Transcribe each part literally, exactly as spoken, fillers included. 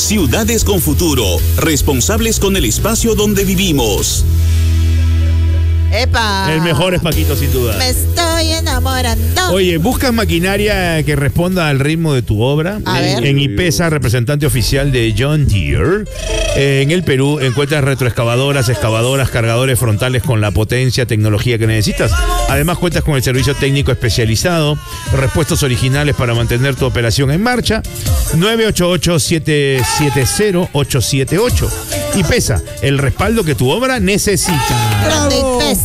Ciudades con futuro, responsables con el espacio donde vivimos. ¡Epa! El mejor es Paquito, sin duda. Me estoy enamorando. Oye, ¿buscas maquinaria que responda al ritmo de tu obra? A en, ver. en IPESA, representante oficial de John Deere, eh, en el Perú encuentras retroexcavadoras, excavadoras, cargadores frontales con la potencia, tecnología que necesitas. Además cuentas con el servicio técnico especializado, repuestos originales para mantener tu operación en marcha. nueve ocho ocho, siete siete cero, ocho siete ocho. IPESA, el respaldo que tu obra necesita. ¡Grande IPESA!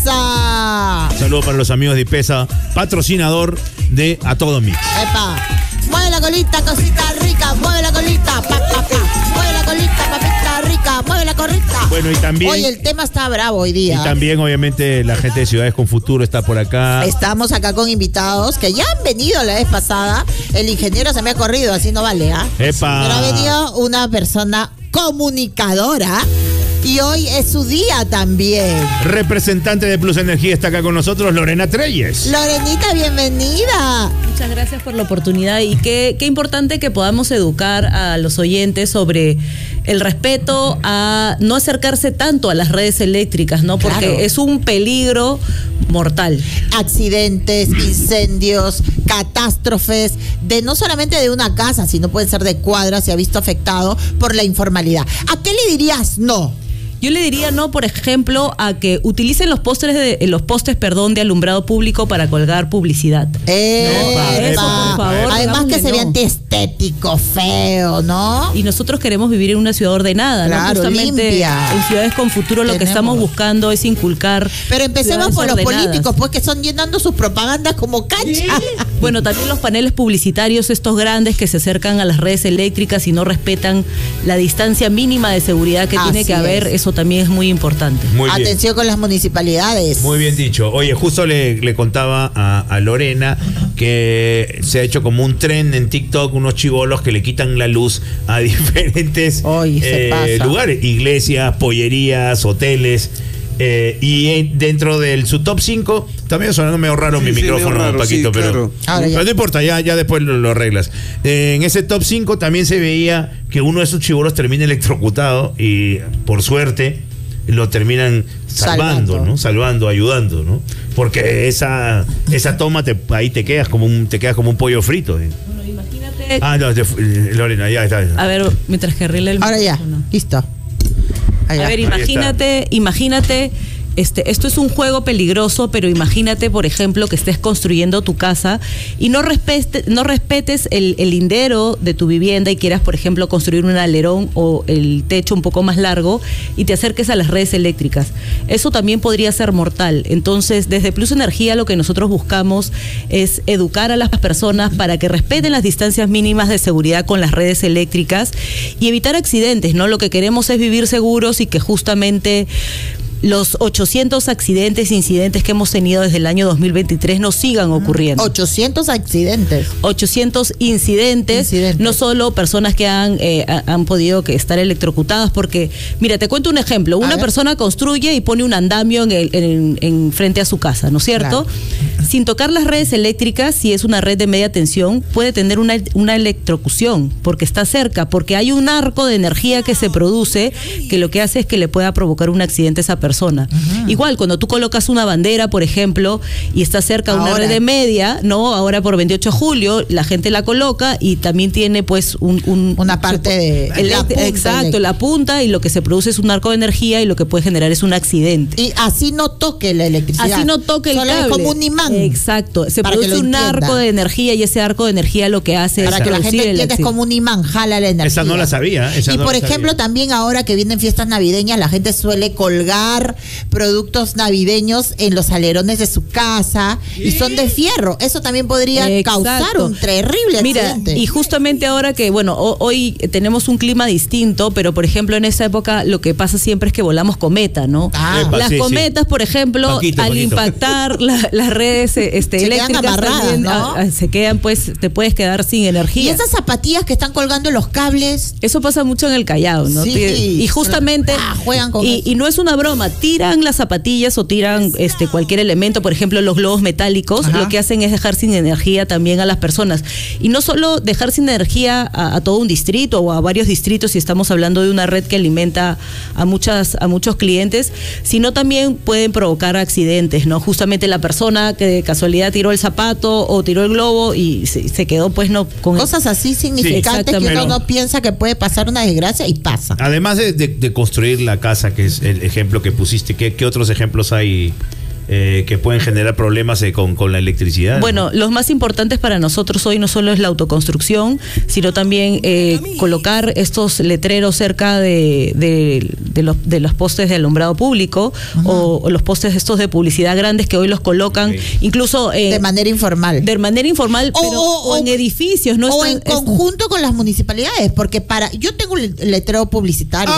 Saludos para los amigos de IPESA, patrocinador de A Todo Mix. ¡Epa! Mueve la colita, cosita rica, mueve la colita, pa, pa, pa. Mueve la colita, papita rica, mueve la colita. Bueno, y también... Oye, el tema está bravo hoy día. Y también, obviamente, la gente de Ciudades con Futuro está por acá. Estamos acá con invitados que ya han venido la vez pasada. El ingeniero se me ha corrido, así no vale, ¿ah? ¿eh? ¡Epa! Pero ha venido una persona comunicadora y hoy es su día también. Representante de Plus Energía está acá con nosotros, Lorena Treyes. Lorenita, bienvenida. Muchas gracias por la oportunidad y qué, qué importante que podamos educar a los oyentes sobre el respeto a no acercarse tanto a las redes eléctricas, ¿no? Porque Claro. es un peligro mortal. Accidentes, incendios, catástrofes, de no solamente de una casa, sino puede ser de cuadras, se ha visto afectado por la informalidad. ¿A qué le dirías no? Yo le diría no, por ejemplo, a que utilicen los postes de los postes, perdón, de alumbrado público para colgar publicidad. Epa, eso, epa. por favor, Además que digámosle se ve no. antiestético, feo, ¿no? Y nosotros queremos vivir en una ciudad ordenada, Claro, ¿no? Justamente limpia. en Ciudades con Futuro lo que Tenemos. estamos buscando es inculcar. Pero empecemos ciudades por los ordenadas. políticos, pues que son llenando sus propagandas como cancha. Bueno, también los paneles publicitarios, estos grandes que se acercan a las redes eléctricas y no respetan la distancia mínima de seguridad que Así tiene que haber, es. eso también es muy importante. Muy bien. Atención con las municipalidades. Muy bien dicho. Oye, justo le, le contaba a, a Lorena que se ha hecho como un tren en TikTok, unos chibolos que le quitan la luz a diferentes Oye, se pasa. lugares, iglesias, pollerías, hoteles. Eh, y en- dentro del su top cinco, también sonando medio raro Sí, mi sí, micrófono, medio raro, Paquito, sí, pero, claro. Ahora ya. pero no importa, ya, ya después lo, lo arreglas. Eh, en ese top cinco también se veía que uno de esos chibolos termina electrocutado y por suerte lo terminan salvando, Salvando. ¿no? Salvando, ayudando, ¿no? Porque esa esa toma te, ahí te quedas como un te quedas como un pollo frito. ¿eh? Bueno, imagínate. Ah, no, te- eh, Lorena, ya está. A ver, mientras que arregle el Ahora ya, micrófono. listo. Allá. A ver, Ahí imagínate, imagínate, este, esto es un juego peligroso, pero imagínate, por ejemplo, que estés construyendo tu casa y no respete, no respetes el, el lindero de tu vivienda y quieras, por ejemplo, construir un alerón o el techo un poco más largo y te acerques a las redes eléctricas. Eso también podría ser mortal. Entonces, desde Plus Energía lo que nosotros buscamos es educar a las personas para que respeten las distancias mínimas de seguridad con las redes eléctricas y evitar accidentes, ¿no? Lo que queremos es vivir seguros y que justamente los ochocientos accidentes e incidentes que hemos tenido desde el año dos mil veintitrés no sigan ocurriendo. ochocientos accidentes. ochocientos incidentes, Incidentes. no solo personas que han, eh, ha- han podido que estar electrocutadas, porque, mira, te cuento un ejemplo, una ver. persona construye y pone un andamio en, el- en- en frente a su casa, ¿no es cierto? Sin tocar las redes eléctricas, si es una red de media tensión, puede tener una, una electrocución, porque está cerca, porque hay un arco de energía que se produce, que lo que hace es que le pueda provocar un accidente a esa persona. Igual, cuando tú colocas una bandera, por ejemplo, y está cerca de una Ahora. red de media, ¿no? Ahora por veintiocho de julio, la gente la coloca y también tiene pues un... un- Una parte de- el- la punta exacto, eléctrica. la punta, y lo que se produce es un arco de energía y lo que puede generar es un accidente. Y así no toque la electricidad. Así no toque el Solo cable. es como un imán. Exacto. Se Para que produce lo un entienda. arco de energía y ese arco de energía lo que hace Para es que la producir gente el entienda, es accidente. como un imán, jala la energía. Esa no la sabía, esa y no por la ejemplo, sabía. también ahora que vienen fiestas navideñas, la gente suele colgar productos navideños en los alerones de su casa y son de fierro. Eso también podría Exacto. causar un terrible Mira, accidente. y justamente ahora que, bueno, ho- hoy tenemos un clima distinto, pero por ejemplo en esa época lo que pasa siempre es que volamos cometa, ¿no? Ah. Epa, Las sí, sí. cometas, por ejemplo, Paquito, al Paquito. impactar la- las redes redes este, Se quedan eléctricas amarradas, también, ¿no? a- a- se quedan, pues, te puedes quedar sin Y energía. esas zapatillas que están colgando en los cables. Eso pasa mucho en el Callao, ¿no? Sí. Y justamente, Ah, juegan con y, eso. y no es una broma, tiran las zapatillas o tiran este cualquier elemento, por ejemplo, los globos metálicos, Ajá. lo que hacen es dejar sin energía también a las personas. Y no solo dejar sin energía a, a todo un distrito o a varios distritos, si estamos hablando de una red que alimenta a muchas a muchos clientes, sino también pueden provocar accidentes, ¿no? Justamente la persona que de casualidad tiró el zapato o tiró el globo y se, se quedó pues no con Cosas así significantes que uno exactamente. no piensa que puede pasar una desgracia y pasa. Además de, de- de construir la casa, que es el ejemplo que pusiste, ¿qué, qué otros ejemplos hay eh, que pueden generar problemas eh, con, con la electricidad? Bueno, los más importantes para nosotros hoy no solo es la autoconstrucción, sino también eh, colocar estos letreros cerca de, de, de los, de los postes de alumbrado público o, o los postes estos de publicidad grandes que hoy los colocan, Ok. incluso eh, De manera informal. de manera informal, O- pero, o- o en o- edificios, ¿no? o Están- en es- conjunto con las municipalidades, porque para yo tengo un letrero publicitario,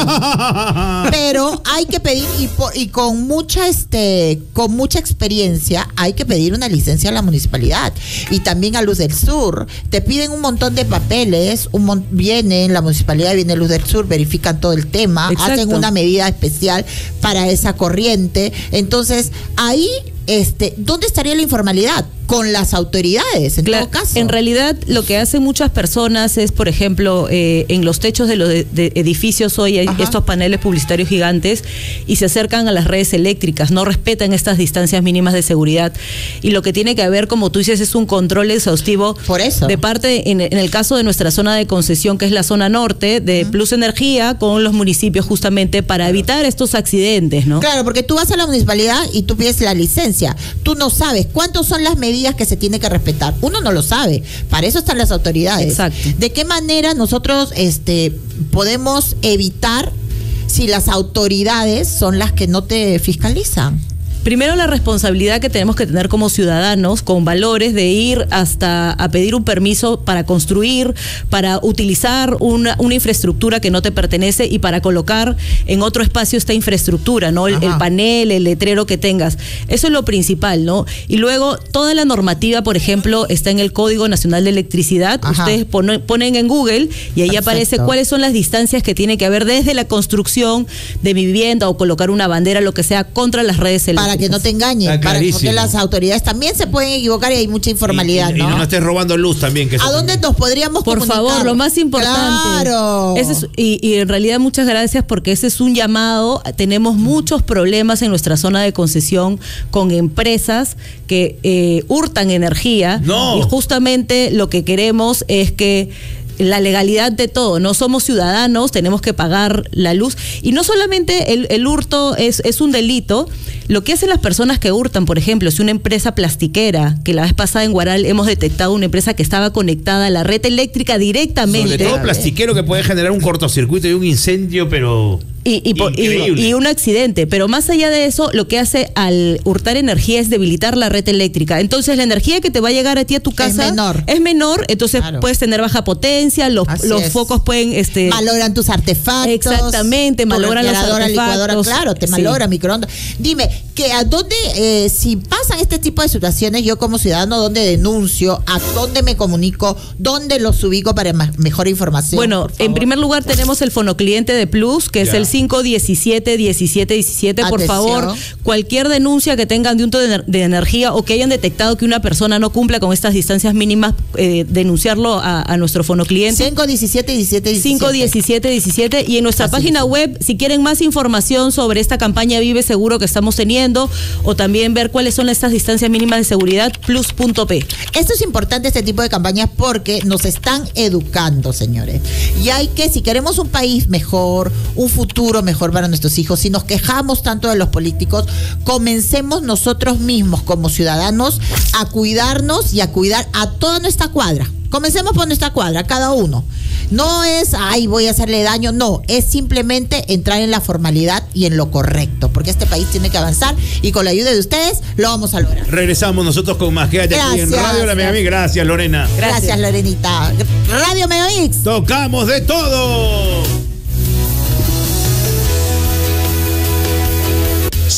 pero hay que pedir y, por- y con mucha este con mucha experiencia hay que pedir una licencia a la municipalidad y también a Luz del Sur. Te piden un montón de papeles, un mon- viene la municipalidad, viene Luz del Sur, verifican todo el tema, Exacto. hacen una medida especial para esa corriente. Entonces, ahí este, ¿dónde estaría la informalidad? Con las autoridades, en Cla- todo caso. En realidad, lo que hacen muchas personas es, por ejemplo, eh, en los techos de los de- de edificios hoy hay Ajá. estos paneles publicitarios gigantes y se acercan a las redes eléctricas, no respetan estas distancias mínimas de seguridad. Y lo que tiene que haber, como tú dices, es un control exhaustivo Por eso. de parte, en, en el caso de nuestra zona de concesión, que es la zona norte, de Plus Energía, con los municipios justamente para evitar estos accidentes, ¿no? Claro, porque tú vas a la municipalidad y tú pides la licencia. Tú no sabes cuántas son las medidas que se tiene que respetar. Uno no lo sabe. Para eso están las autoridades. Exacto. ¿De qué manera nosotros este, podemos evitar si las autoridades son las que no te fiscalizan? Primero, la responsabilidad que tenemos que tener como ciudadanos con valores de ir hasta a pedir un permiso para construir, para utilizar una, una infraestructura que no te pertenece y para colocar en otro espacio esta infraestructura, ¿no? El, Ajá. el panel, el letrero que tengas. Eso es lo principal, ¿no? Y luego, toda la normativa, por ejemplo, está en el Código Nacional de Electricidad. Ajá. Ustedes pone- ponen en Google y ahí Perfecto. aparece cuáles son las distancias que tiene que haber desde la construcción de mi vivienda o colocar una bandera, lo que sea, contra las redes eléctricas. Para que no te engañen. Está Para, porque clarísimo. las autoridades también se pueden equivocar y hay mucha informalidad, y, y- y ¿no? no estés robando luz también. Que eso ¿A dónde también. nos podríamos Por comunicar? favor, lo más importante. Claro. Ese es- y, y en realidad muchas gracias porque ese es un llamado. Tenemos muchos problemas en nuestra zona de concesión con empresas que eh, hurtan energía. No. Y justamente lo que queremos es que la legalidad de todo, no somos ciudadanos, tenemos que pagar la luz. Y no solamente el, el hurto es, es un delito, lo que hacen las personas que hurtan, por ejemplo, si una empresa plastiquera, que la vez pasada en Guaral hemos detectado una empresa que estaba conectada a la red eléctrica directamente. Sobre todo plastiquero que puede generar un cortocircuito y un incendio, pero Y, y, po- y- increíble. y un accidente, pero más allá de eso, lo que hace al hurtar energía es debilitar la red eléctrica. Entonces, la energía que te va a llegar a ti a tu casa menor. es menor, entonces Claro. puedes tener baja potencia, los, Así los es. focos pueden... este Malogran tus artefactos. Exactamente, tu malogran los refrigeradora, licuadora, artefactos. claro, te Sí. malogra, microondas. Dime, que a dónde, eh, si pasan este tipo de situaciones, yo como ciudadano, ¿dónde denuncio? ¿A dónde me comunico? ¿Dónde los ubico para ma- mejor información? Bueno, por favor? en primer lugar tenemos el fonocliente de Plus, que es Ya. el cinco diecisiete diecisiete diecisiete. Por Atención. favor, cualquier denuncia que tengan de un de, de energía o que hayan detectado que una persona no cumpla con estas distancias mínimas, eh, denunciarlo a, a nuestro fonocliente. cinco diecisiete diecisiete diecisiete. cinco diecisiete diecisiete y en nuestra Así página es. web, si quieren más información sobre esta campaña Vive Seguro que estamos teniendo o también ver cuáles son estas distancias mínimas de seguridad, plus punto p. Esto es importante, este tipo de campañas, porque nos están educando, señores. Y hay que, si queremos un país mejor, un futuro mejor para nuestros hijos, si nos quejamos tanto de los políticos, comencemos nosotros mismos como ciudadanos a cuidarnos y a cuidar a toda nuestra cuadra. Comencemos por nuestra cuadra, cada uno. No es, ay, voy a hacerle daño, no, es simplemente entrar en la formalidad y en lo correcto, porque este país tiene que avanzar y con la ayuda de ustedes lo vamos a lograr. Regresamos nosotros con más. Quédate aquí en Gracias. Radio La Megamix. Gracias, Lorena. Gracias, Gracias. Lorenita. Radio Megamix. Tocamos de todo.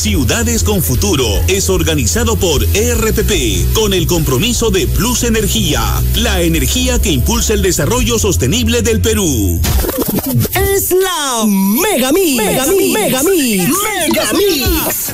Ciudades con Futuro es organizado por E R P P con el compromiso de Plus Energía, la energía que impulsa el desarrollo sostenible del Perú. Es la Mega Mix. Mega Mix. Mega Mix. Mega Mix.